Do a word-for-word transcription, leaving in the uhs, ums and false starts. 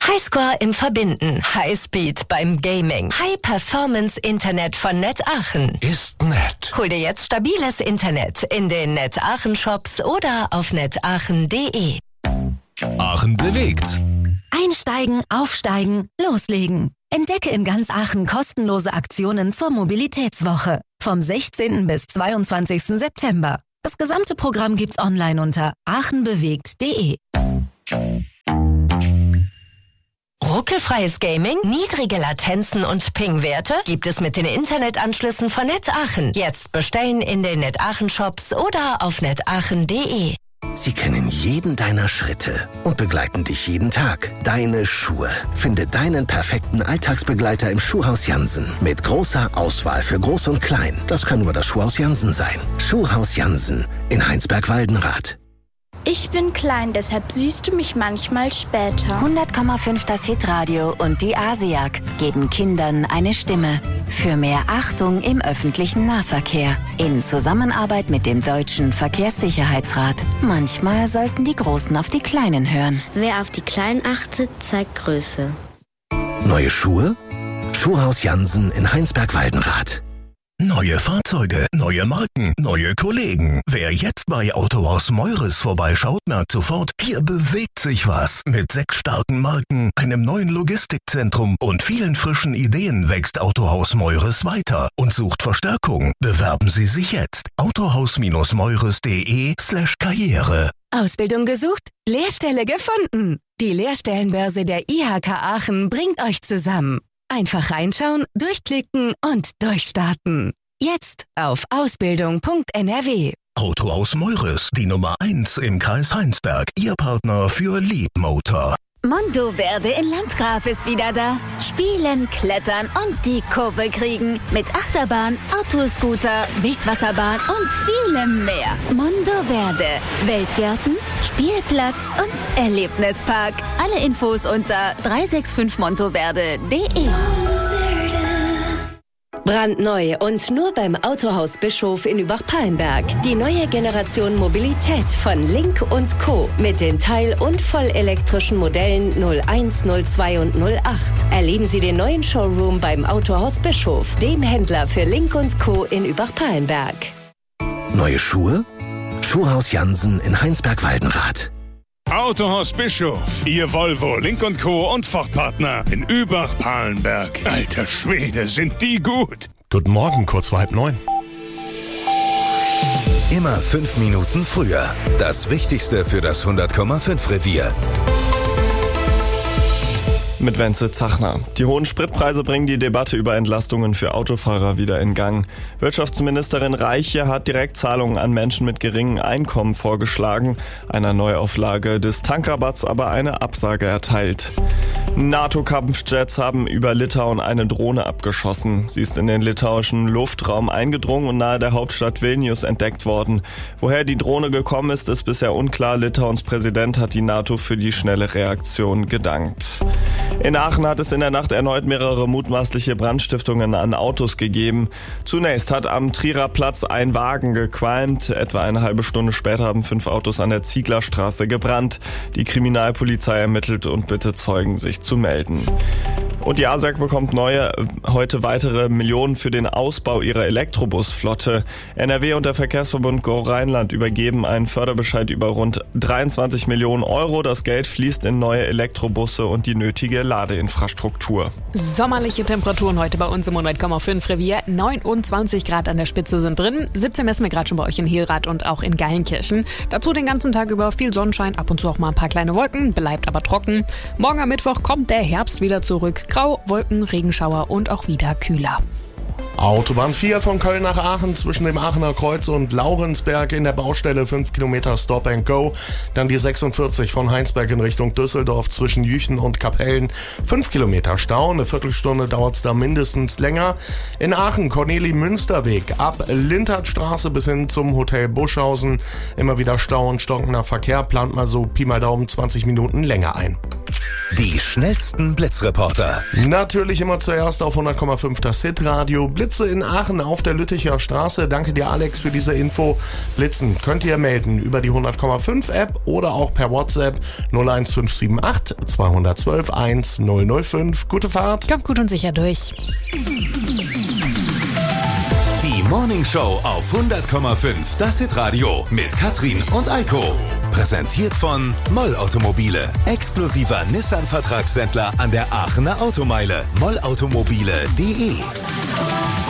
Highscore im Verbinden, Highspeed beim Gaming, High-Performance-Internet von Net Aachen. Ist nett. Hol dir jetzt stabiles Internet in den Net Aachen Shops oder auf netaachen punkt de. Aachen bewegt. Einsteigen, aufsteigen, loslegen. Entdecke in ganz Aachen kostenlose Aktionen zur Mobilitätswoche. Vom sechzehnten bis zweiundzwanzigsten September. Das gesamte Programm gibt's online unter aachenbewegt punkt de. Ruckelfreies Gaming, niedrige Latenzen und Ping-Werte gibt es mit den Internetanschlüssen von Net Aachen. Jetzt bestellen in den Net Aachen Shops oder auf netaachen punkt de. Sie kennen jeden deiner Schritte und begleiten dich jeden Tag. Deine Schuhe. Finde deinen perfekten Alltagsbegleiter im Schuhhaus Jansen. Mit großer Auswahl für Groß und Klein. Das kann nur das Schuhhaus Jansen sein. Schuhhaus Jansen in Heinsberg-Waldenrath. Ich bin klein, deshalb siehst du mich manchmal später. hundert Komma fünf das Hitradio und die ASIAG geben Kindern eine Stimme. Für mehr Achtung im öffentlichen Nahverkehr. In Zusammenarbeit mit dem Deutschen Verkehrssicherheitsrat. Manchmal sollten die Großen auf die Kleinen hören. Wer auf die Kleinen achtet, zeigt Größe. Neue Schuhe? Schuhhaus Jansen in Heinsberg-Waldenrath. Neue Fahrzeuge, neue Marken, neue Kollegen. Wer jetzt bei Autohaus Meures vorbeischaut, merkt sofort, hier bewegt sich was. Mit sechs starken Marken, einem neuen Logistikzentrum und vielen frischen Ideen wächst Autohaus Meures weiter und sucht Verstärkung. Bewerben Sie sich jetzt. autohaus-meures.de slash Karriere. Ausbildung gesucht? Lehrstelle gefunden. Die Lehrstellenbörse der I H K Aachen bringt euch zusammen. Einfach reinschauen, durchklicken und durchstarten. Jetzt auf ausbildung punkt n r w. Autohaus Meures, die Nummer eins im Kreis Heinsberg. Ihr Partner für Leapmotor. Mondoverde in Landgraf ist wieder da. Spielen, klettern und die Kurve kriegen. Mit Achterbahn, Autoscooter, Wildwasserbahn und vielem mehr. Mondoverde. Weltgärten, Spielplatz und Erlebnispark. Alle Infos unter drei sechs fünf montoverde punkt de. Brandneu und nur beim Autohaus Bischof in Übach-Palenberg. Die neue Generation Mobilität von Link und Co. mit den teil- und vollelektrischen Modellen null eins, null zwei und null acht. Erleben Sie den neuen Showroom beim Autohaus Bischof, dem Händler für Link und Co. in Übach-Palenberg. Neue Schuhe? Schuhhaus Jansen in Heinsberg-Waldenrath. Autohaus Bischof, Ihr Volvo, Link und Co. und Ford-Partner in Übach-Palenberg. Alter Schwede, sind die gut. Guten Morgen, kurz vor halb neun. Immer fünf Minuten früher. Das Wichtigste für das hundert Komma fünf Revier. Mit Wenzel Zachner. Die hohen Spritpreise bringen die Debatte über Entlastungen für Autofahrer wieder in Gang. Wirtschaftsministerin Reiche hat Direktzahlungen an Menschen mit geringem Einkommen vorgeschlagen, einer Neuauflage des Tankrabatts aber eine Absage erteilt. NATO-Kampfjets haben über Litauen eine Drohne abgeschossen. Sie ist in den litauischen Luftraum eingedrungen und nahe der Hauptstadt Vilnius entdeckt worden. Woher die Drohne gekommen ist, ist bisher unklar. Litauens Präsident hat die NATO für die schnelle Reaktion gedankt. In Aachen hat es in der Nacht erneut mehrere mutmaßliche Brandstiftungen an Autos gegeben. Zunächst hat am Trierer Platz ein Wagen gequalmt. Etwa eine halbe Stunde später haben fünf Autos an der Zieglerstraße gebrannt. Die Kriminalpolizei ermittelt und bittet Zeugen, sich zu melden. Und die ASAG bekommt neue, heute weitere Millionen für den Ausbau ihrer Elektrobusflotte. N R W und der Verkehrsverbund Go Rheinland übergeben einen Förderbescheid über rund dreiundzwanzig Millionen Euro. Das Geld fließt in neue Elektrobusse und die nötige Ladeinfrastruktur. Sommerliche Temperaturen heute bei uns im hundert Komma fünf Revier. neunundzwanzig Grad an der Spitze sind drin. siebzehn messen wir gerade schon bei euch in Hilrath und auch in Geilenkirchen. Dazu den ganzen Tag über viel Sonnenschein, ab und zu auch mal ein paar kleine Wolken, bleibt aber trocken. Morgen am Mittwoch kommt der Herbst wieder zurück. Grau, Wolken, Regenschauer und auch wieder kühler. Autobahn vier von Köln nach Aachen zwischen dem Aachener Kreuz und Laurensberg in der Baustelle fünf Kilometer Stop and Go. Dann die sechsundvierzig von Heinsberg in Richtung Düsseldorf zwischen Jüchen und Kapellen. fünf Kilometer Stau, eine Viertelstunde dauert es da mindestens länger. In Aachen Corneli-Münsterweg ab Lintertstraße bis hin zum Hotel Buschhausen. Immer wieder Stau und stockender Verkehr, plant mal so Pi mal Daumen zwanzig Minuten länger ein. Die schnellsten Blitzreporter. Natürlich immer zuerst auf hundert Komma fünf das Hitradio. Blitze in Aachen auf der Lütticher Straße. Danke dir, Alex, für diese Info. Blitzen könnt ihr melden über die hundert Komma fünf App oder auch per WhatsApp null eins fünf sieben acht zwei eins zwei eins null null fünf. Gute Fahrt. Kommt gut und sicher durch. Die Morning Show auf hundert Komma fünf das Hitradio mit Katrin und Eiko. Präsentiert von Moll Automobile. Exklusiver Nissan-Vertragshändler an der Aachener Automeile. moll automobile punkt de